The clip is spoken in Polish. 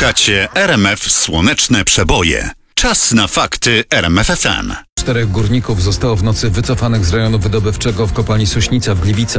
Słuchacie RMF Słoneczne Przeboje. Czas na fakty RMF FM. 4 górników zostało w nocy wycofanych z rejonu wydobywczego w kopalni Sośnica w Gliwicach.